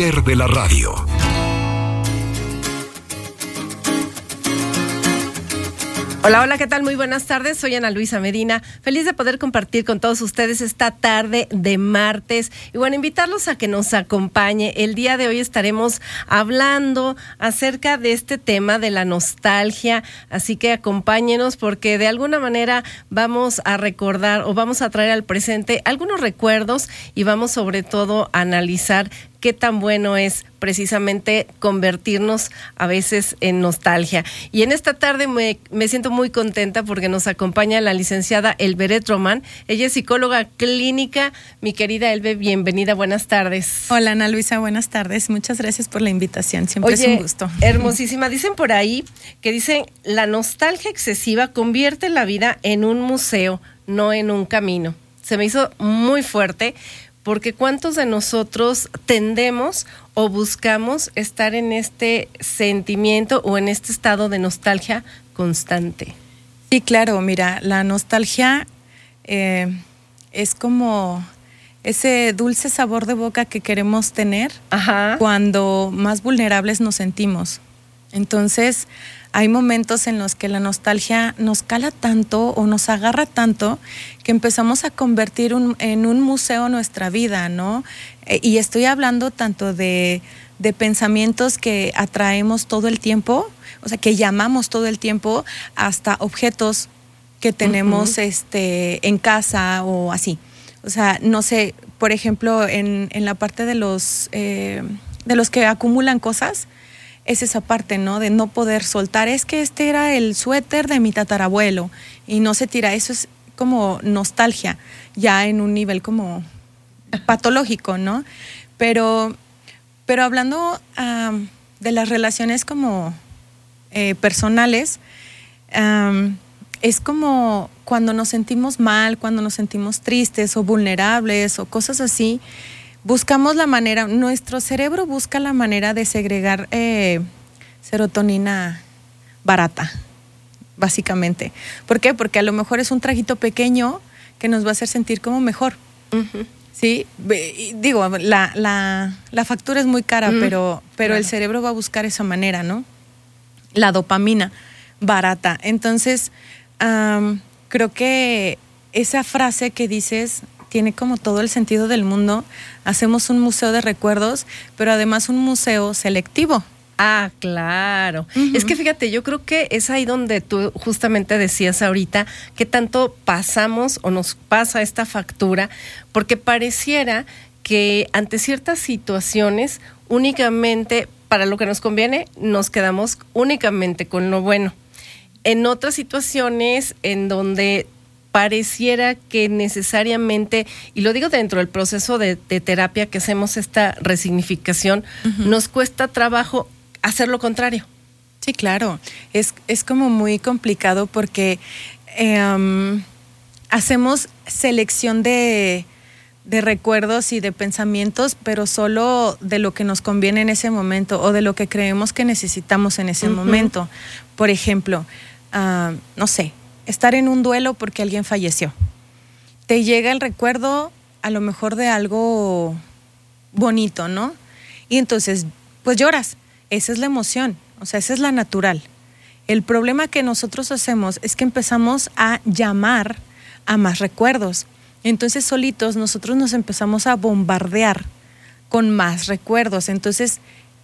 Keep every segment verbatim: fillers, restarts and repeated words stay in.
poder de la radio. Hola, hola, ¿qué tal? Muy buenas tardes, soy Ana Luisa Medina, feliz de poder compartir con todos ustedes esta tarde de martes y bueno, invitarlos a que nos acompañe. El día de hoy estaremos hablando acerca de este tema de la nostalgia, así que acompáñenos porque de alguna manera vamos a recordar o vamos a traer al presente algunos recuerdos y vamos sobre todo a analizar qué tan bueno es precisamente convertirnos a veces en nostalgia. Y en esta tarde me, me siento muy contenta porque nos acompaña la licenciada Elberet Román. Ella es psicóloga clínica. Mi querida Elbe, bienvenida, buenas tardes. Hola Ana Luisa, buenas tardes. Muchas gracias por la invitación, siempre Oye, es un gusto. Hermosísima. Dicen por ahí que dicen, la nostalgia excesiva convierte la vida en un museo, no en un camino. Se me hizo muy fuerte. Porque ¿cuántos de nosotros tendemos o buscamos estar en este sentimiento o en este estado de nostalgia constante? Sí, claro, mira, la nostalgia eh, es como ese dulce sabor de boca que queremos tener. Ajá. Cuando más vulnerables nos sentimos. Entonces, hay momentos en los que la nostalgia nos cala tanto o nos agarra tanto que empezamos a convertir un, en un museo nuestra vida, ¿no? Eh, y estoy hablando tanto de, de pensamientos que atraemos todo el tiempo, o sea, que llamamos todo el tiempo, hasta objetos que tenemos uh-huh. este, en casa o así. O sea, no sé, por ejemplo, en, en la parte de los, eh, de los que acumulan cosas, es esa parte, ¿no? De no poder soltar. Es que este era el suéter de mi tatarabuelo y no se tira. Eso es como nostalgia, ya en un nivel como patológico, ¿no? Pero, pero hablando um, de las relaciones como eh, personales, um, es como cuando nos sentimos mal, cuando nos sentimos tristes o vulnerables o cosas así, buscamos la manera, nuestro cerebro busca la manera de segregar eh, serotonina barata, básicamente. ¿Por qué? Porque a lo mejor es un traguito pequeño que nos va a hacer sentir como mejor. Uh-huh. Sí, digo, la, la, la factura es muy cara, uh-huh. pero, pero claro. El cerebro va a buscar esa manera, ¿no? La dopamina barata. Entonces, um, creo que esa frase que dices tiene como todo el sentido del mundo. Hacemos un museo de recuerdos, pero además un museo selectivo. Ah, claro. Uh-huh. Es que fíjate, yo creo que es ahí donde tú justamente decías ahorita que tanto pasamos o nos pasa esta factura, porque pareciera que ante ciertas situaciones únicamente para lo que nos conviene nos quedamos únicamente con lo bueno. En otras situaciones en donde pareciera que necesariamente, y lo digo dentro del proceso de, de terapia que hacemos esta resignificación, uh-huh. nos cuesta trabajo hacer lo contrario. Sí, claro. Es, es como muy complicado porque eh, um, hacemos selección de, de recuerdos y de pensamientos, pero solo de lo que nos conviene en ese momento o de lo que creemos que necesitamos en ese uh-huh. momento. Por ejemplo, uh, no sé, estar en un duelo porque alguien falleció. Te llega el recuerdo a lo mejor de algo bonito, ¿no? Y entonces, pues lloras. Esa es la emoción, o sea, esa es la natural. El problema que nosotros hacemos es que empezamos a llamar a más recuerdos. Entonces, solitos, nosotros nos empezamos a bombardear con más recuerdos. Entonces,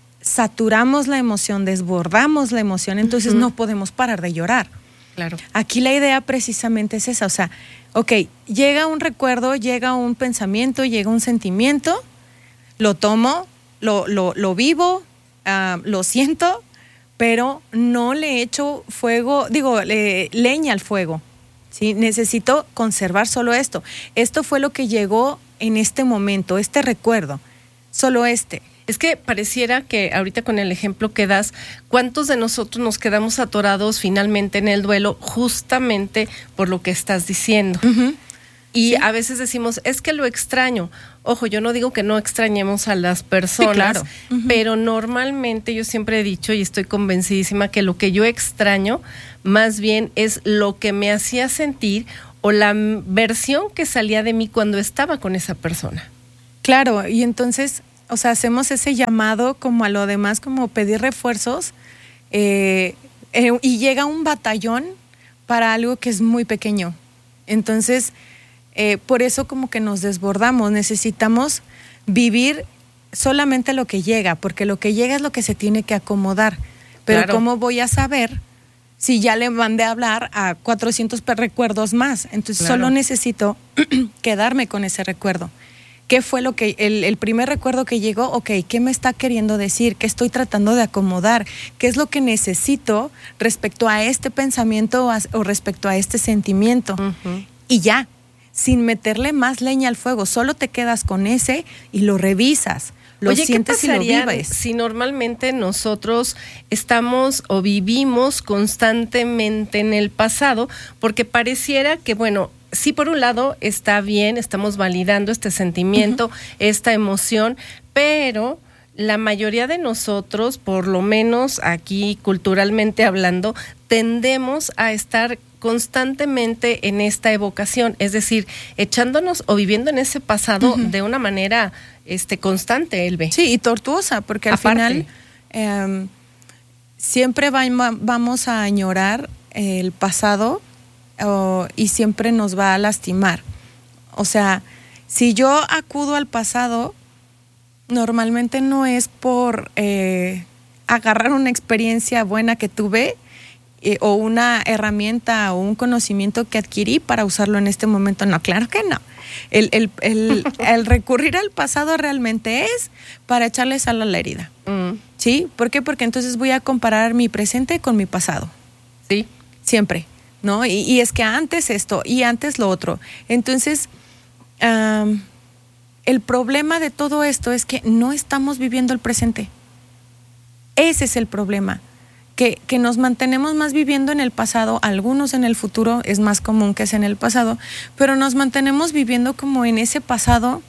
saturamos la emoción, desbordamos la emoción, entonces uh-huh. no podemos parar de llorar. Claro. Aquí la idea precisamente es esa, o sea, ok, llega un recuerdo, llega un pensamiento, llega un sentimiento, lo tomo, lo, lo, lo vivo, uh, lo siento, pero no le echo fuego, digo, le, leña al fuego, ¿sí? Necesito conservar solo esto. Esto fue lo que llegó en este momento, este recuerdo, solo este. Es que pareciera que ahorita con el ejemplo que das, ¿cuántos de nosotros nos quedamos atorados finalmente en el duelo justamente por lo que estás diciendo? Uh-huh. Y sí. A veces decimos, es que lo extraño. Ojo, yo no digo que no extrañemos a las personas, sí, claro. uh-huh. pero normalmente yo siempre he dicho y estoy convencidísima que lo que yo extraño más bien es lo que me hacía sentir o la versión que salía de mí cuando estaba con esa persona. Claro, y entonces o sea, hacemos ese llamado como a lo demás, como pedir refuerzos, eh, eh, y llega un batallón para algo que es muy pequeño. Entonces, eh, por eso como que nos desbordamos, necesitamos vivir solamente lo que llega, porque lo que llega es lo que se tiene que acomodar. Pero claro, ¿cómo voy a saber si ya le mandé a hablar a cuatrocientos recuerdos más? Entonces, claro, solo necesito quedarme con ese recuerdo. ¿Qué fue lo que, el, el primer recuerdo que llegó? Ok, ¿qué me está queriendo decir? ¿Qué estoy tratando de acomodar? ¿Qué es lo que necesito respecto a este pensamiento o, a, o respecto a este sentimiento? Uh-huh. Y ya, sin meterle más leña al fuego, solo te quedas con ese y lo revisas. Lo Oye, sientes ¿qué pasaría y lo vives? Si normalmente nosotros estamos o vivimos constantemente en el pasado? Porque pareciera que, bueno, sí, por un lado está bien, estamos validando este sentimiento, uh-huh, esta emoción, pero la mayoría de nosotros, por lo menos aquí culturalmente hablando, tendemos a estar constantemente en esta evocación, es decir, echándonos o viviendo en ese pasado, uh-huh, de una manera este constante, Elbe. Sí, y tortuosa, porque al Aparte. final eh, siempre va, vamos a añorar el pasado oh, y siempre nos va a lastimar. O sea, si yo acudo al pasado, normalmente no es por eh, agarrar una experiencia buena que tuve, Eh, o una herramienta o un conocimiento que adquirí para usarlo en este momento. No, claro que no. El, el, el, el recurrir al pasado realmente es para echarle sal a la herida. Mm. ¿Sí? ¿Por qué? Porque entonces voy a comparar mi presente con mi pasado. Sí. Siempre, ¿no? Y, y es que antes esto y antes lo otro. Entonces, um, el problema de todo esto es que no estamos viviendo el presente. Ese es el problema. Que, que nos mantenemos más viviendo en el pasado, algunos en el futuro, es más común que sea en el pasado, pero nos mantenemos viviendo como en ese pasado,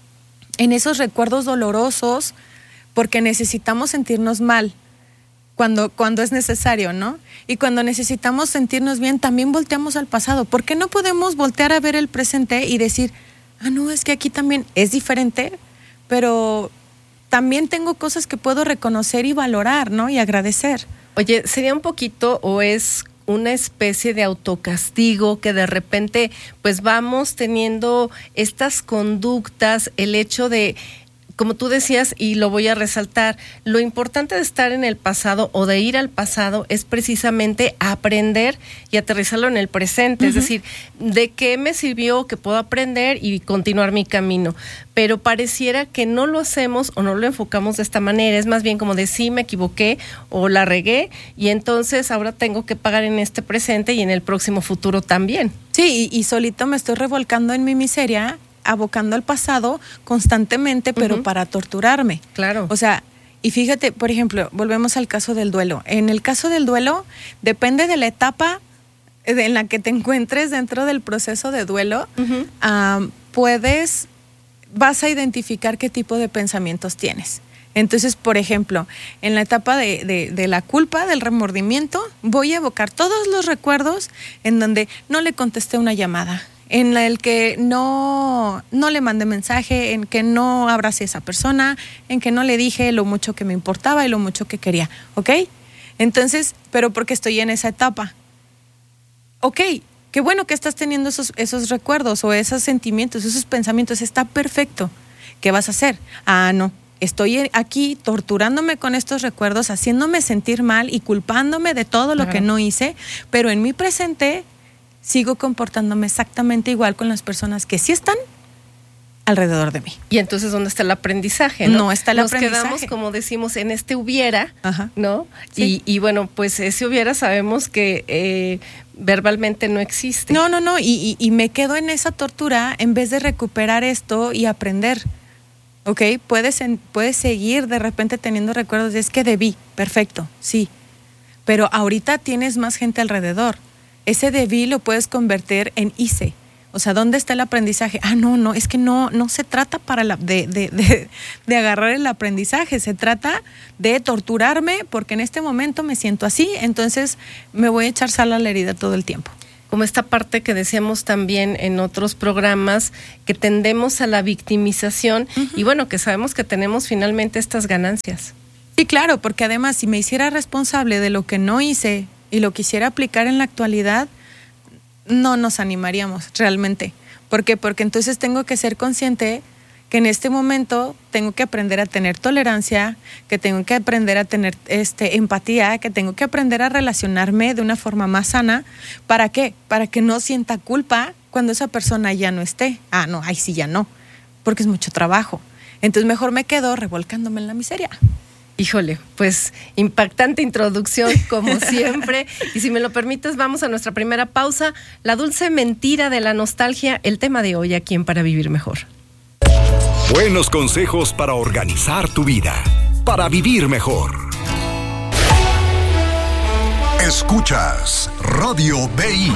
en esos recuerdos dolorosos, porque necesitamos sentirnos mal cuando, cuando es necesario, ¿no? Y cuando necesitamos sentirnos bien, también volteamos al pasado. ¿Por qué no podemos voltear a ver el presente y decir, ah, no, es que aquí también es diferente, pero también tengo cosas que puedo reconocer y valorar, ¿no? Y agradecer. Oye, ¿sería un poquito o es una especie de autocastigo que de repente pues vamos teniendo estas conductas, el hecho de, como tú decías, y lo voy a resaltar, lo importante de estar en el pasado o de ir al pasado es precisamente aprender y aterrizarlo en el presente, uh-huh, es decir, de qué me sirvió, que puedo aprender y continuar mi camino, pero pareciera que no lo hacemos o no lo enfocamos de esta manera, es más bien como de sí, me equivoqué o la regué y entonces ahora tengo que pagar en este presente y en el próximo futuro también. Sí, y, y solito me estoy revolcando en mi miseria, abocando al pasado constantemente, pero uh-huh, para torturarme. Claro. O sea, y fíjate, por ejemplo, volvemos al caso del duelo. En el caso del duelo, depende de la etapa en la que te encuentres dentro del proceso de duelo, uh-huh, um, puedes, vas a identificar qué tipo de pensamientos tienes. Entonces, por ejemplo, en la etapa de, de, de la culpa, del remordimiento, voy a evocar todos los recuerdos en donde no le contesté una llamada, en el que no, no le mandé mensaje, en que no abracé a esa persona, en que no le dije lo mucho que me importaba y lo mucho que quería, ¿ok? Entonces, pero porque estoy en esa etapa. Ok, qué bueno que estás teniendo esos, esos recuerdos o esos sentimientos, esos pensamientos, está perfecto. ¿Qué vas a hacer? Ah, no, estoy aquí torturándome con estos recuerdos, haciéndome sentir mal y culpándome de todo lo, claro, que no hice, pero en mi presente sigo comportándome exactamente igual con las personas que sí están alrededor de mí. Y entonces, ¿dónde está el aprendizaje? No, no está el Nos aprendizaje. Nos quedamos, como decimos, en este hubiera, ajá, ¿no? Sí. Y, y bueno, pues ese hubiera sabemos que eh, verbalmente no existe. No, no, no, y, y, y me quedo en esa tortura en vez de recuperar esto y aprender. ¿Ok? Puedes, en, puedes seguir de repente teniendo recuerdos de es que debí, perfecto, sí. Pero ahorita tienes más gente alrededor. Ese debí lo puedes convertir en hice. O sea, ¿dónde está el aprendizaje? Ah, no, no, es que no, no se trata para la, de, de, de, de agarrar el aprendizaje, se trata de torturarme porque en este momento me siento así, entonces me voy a echar sal a la herida todo el tiempo. como esta parte que decíamos también en otros programas, que tendemos a la victimización uh-huh. y bueno, que sabemos que tenemos finalmente estas ganancias. Sí, claro, porque además si me hiciera responsable de lo que no hice y lo quisiera aplicar en la actualidad, no nos animaríamos realmente. ¿Por qué? Porque entonces tengo que ser consciente que en este momento tengo que aprender a tener tolerancia, que tengo que aprender a tener este, empatía, que tengo que aprender a relacionarme de una forma más sana. ¿Para qué? Para que no sienta culpa cuando esa persona ya no esté. Ah, no, ahí sí ya no, porque es mucho trabajo. Entonces mejor me quedo revolcándome en la miseria. Híjole, pues impactante introducción como siempre. Y si me lo permites, vamos a nuestra primera pausa. La dulce mentira de la nostalgia, el tema de hoy aquí en Para Vivir Mejor. Buenos consejos para organizar tu vida, para vivir mejor. Escuchas Radio B I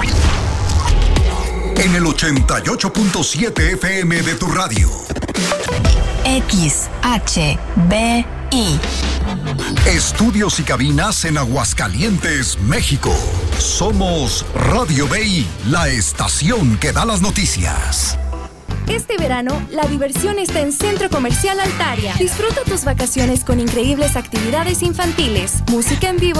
en el ochenta y ocho punto siete F M de tu radio. X H B I. Estudios y cabinas en Aguascalientes, México. Somos Radio B I, la estación que da las noticias. Este verano, la diversión está en Centro Comercial Altaria. Disfruta tus vacaciones con increíbles actividades infantiles, música en vivo